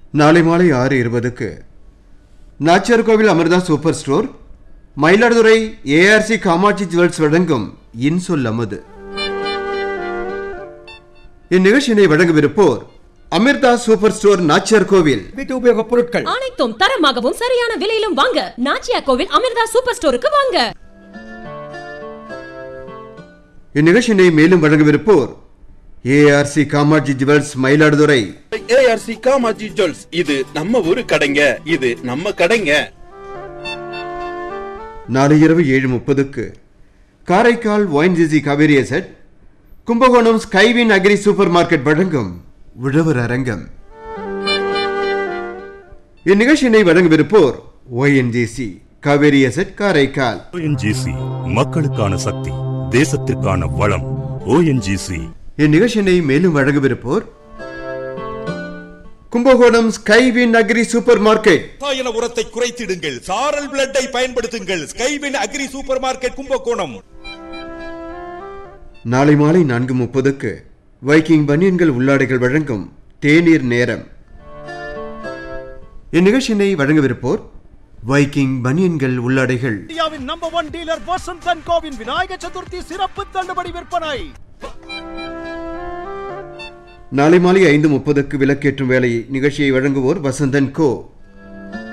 நாளை மாலை 6:20க்கு நாச்சியார் கோவில் Amrita super store, Mayiladuthurai ARC Kamakshi jewels வழங்கும் இன்சொல் அமுது. இந்நிகழ்ச்சியினை வழங்கவிருப்போர் அமிர்தா சூப்பர் ஸ்டோர், நாச்சியார் கோவில். வீட்டு உபயோக பொருட்கள் அனைத்தும் தரமாகவும் சரியான விலையிலும் வாங்க நாச்சியார் கோவில் அமிர்தா சூப்பர் ஸ்டோருக்கு வாங்க. இந்நிகழ்ச்சியினை மேலும் வழங்கவிருப்போர் ARC Kamakshi jewels, Mayiladuthurai. ARC Kamakshi jewels, இது நம்ம ஊரு கடைங்க, இது நம்ம கடைங்க. நாளை இரவு 7:30க்கு Karaikal ONGC Kaveri zed, Kumbakonam Skywin agri super market வழங்கும் உழவர் அரங்கம். இந்நிகழ்ச்சியினை வழங்கவிருப்போர் ONGC Kaveri zed, Karaikal. ONGC மக்களுக்கான சக்தி, தேசத்திற்கான வளம். ONGC. இந்நிகழ்ச்சியினை மேலும் வழங்கவிருப்போர் Kumbakonam Skywin agri super market. ரசாயன உரத்தை குறைத்திடுங்கள், சாரல் பிளட்டை பயன்படுத்துங்கள். Skywin agri super market, Kumbakonam. நாளை மாலை 4:30க்கு வைக்கிங் பனியன்கள் உள்ளாடைகள் வழங்கும் தேநீர் நேரம். இந்நிகழ்ச்சியினை வழங்கவிருப்போர் வைக்கிங் பனியன்கள் உள்ளாடைகள். இந்தியாவின் number 1 dealer Vasanth and CoWIN Vinayagar Chaturthi சிறப்பு தள்ளுபடி விற்பனை. நாளை மாலை 5:30க்கு விளக்கேற்றும் வேலை நிகழ்ச்சியை வழங்குவோர் வசந்த் அண்ட் கோ.